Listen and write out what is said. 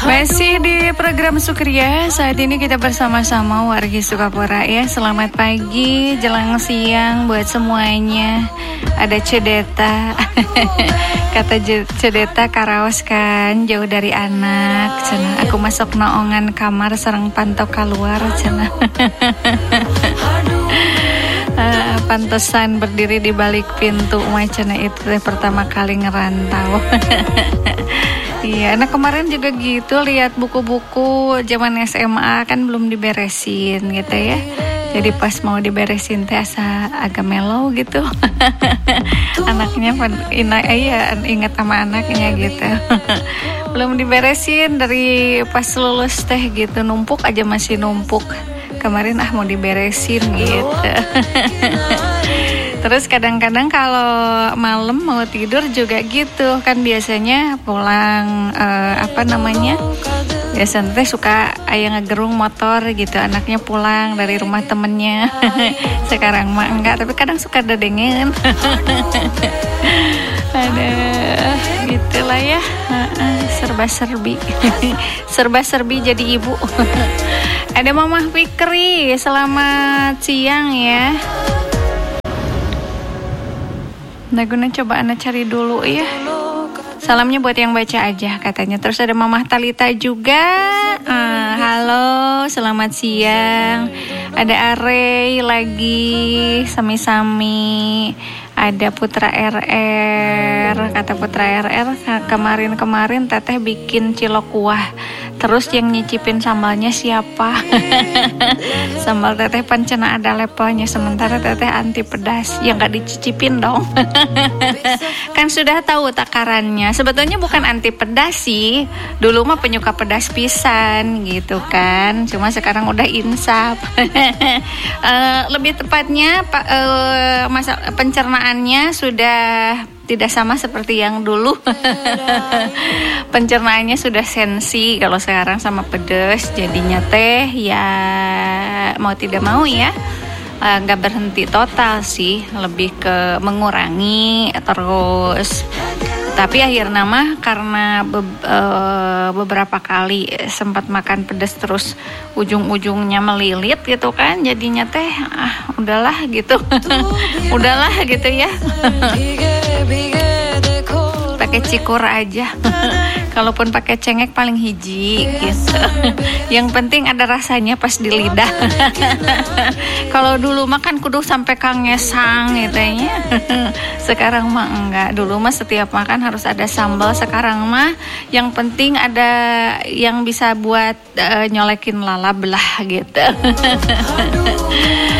Masih di program Sukria. Saat ini kita bersama-sama wargi Sukapura ya. Selamat pagi, jelang siang buat semuanya. Ada Cedeta. Kata Cedeta karaos kan, jauh dari anak cenah. Aku masuk naongan kamar sareng pantau keluar cenah. Pantesan berdiri di balik pintu macana itu pertama kali ngerantau. Iya, nah kemarin juga gitu lihat buku-buku zaman SMA kan belum diberesin gitu ya. Jadi pas mau diberesin teh asa agak mellow gitu. Anaknya ingat sama anaknya gitu. Belum diberesin dari pas lulus teh gitu, numpuk aja masih numpuk. Kemarin mau diberesin gitu. Terus kadang-kadang kalau malam mau tidur juga gitu kan, biasanya pulang biasanya teh suka ayah ngegerung motor gitu, anaknya pulang dari rumah temennya. Sekarang mah enggak, tapi kadang suka dedengen. Ada gitulah ya, serba-serbi. Serba-serbi jadi ibu. Ada Mama Fikri, selamat siang ya. Nah, guna coba Anda cari dulu ya. Salamnya buat yang baca aja katanya. Terus ada Mama Talita juga. Halo, selamat siang. Ada Arey lagi, sami-sami. Ada Putra RR. Kata Putra RR, kemarin Teteh bikin cilok kuah. Terus yang nyicipin sambalnya siapa? Sambal Teteh pancena ada levelnya, sementara Teteh anti pedas. Ya nggak dicicipin dong. Kan sudah tahu takarannya. Sebetulnya bukan anti pedas sih. Dulu mah penyuka pedas pisan gitu kan. Cuma sekarang udah insaf. Lebih tepatnya pencernaannya sudah tidak sama seperti yang dulu. Pencernaannya sudah sensi kalau sekarang sama pedas. Jadinya teh ya mau tidak mau ya nggak berhenti total sih, lebih ke mengurangi terus. Tapi akhirnya mah karena beberapa kali sempat makan pedas terus ujung-ujungnya melilit gitu kan, jadinya teh udahlah gitu. Udahlah gitu ya. Pakai cikur aja. Kalaupun pakai cengek paling hiji gitu. Yang penting ada rasanya pas di lidah. Kalau dulu makan kudu sampai kangesang gitu ya. Sekarang mah enggak. Dulu mah setiap makan harus ada sambal. Sekarang mah yang penting ada yang bisa buat nyolekin lalap lah gitu.